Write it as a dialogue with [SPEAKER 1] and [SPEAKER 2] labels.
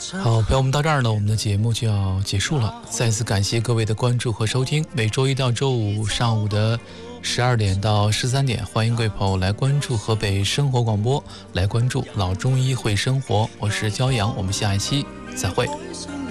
[SPEAKER 1] 好，朋友们，到这儿呢，我们的节目就要结束了。再次感谢各位的关注和收听。每周一到周五上午的12点到13点，欢迎各位朋友来关注河北生活广播，来关注老中医会生活。我是焦阳，我们下一期再会。